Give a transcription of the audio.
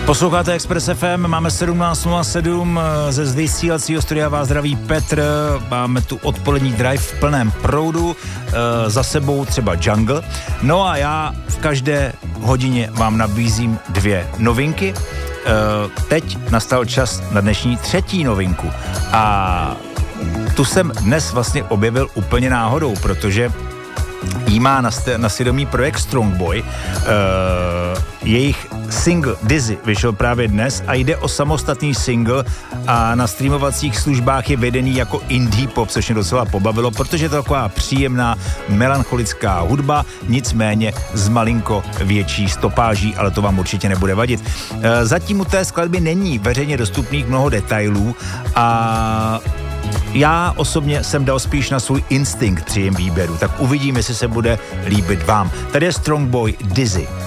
Posloucháte Express FM, máme 17:07, ze vysílacího studia vás zdraví Petr, máme tu odpolední drive v plném proudu, za sebou třeba Jungle, no a já v každé hodině vám nabízím 2 novinky, teď nastal čas na dnešní 3. novinku a tu jsem dnes vlastně objevil úplně náhodou, protože jí má na svědomí projekt Strongboy. Jejich single Dizzy vyšel právě dnes a jde o samostatný single a na streamovacích službách je vedený jako indie pop, což mě docela pobavilo, protože je to taková příjemná melancholická hudba, nicméně z malinko větší stopáží, ale to vám určitě nebude vadit. Zatím u té skladby není veřejně dostupných mnoho detailů a já osobně jsem dal spíš na svůj instinkt při jejím výběru, tak uvidíme, jestli se bude líbit vám. Tady je Strongboy Dizzy.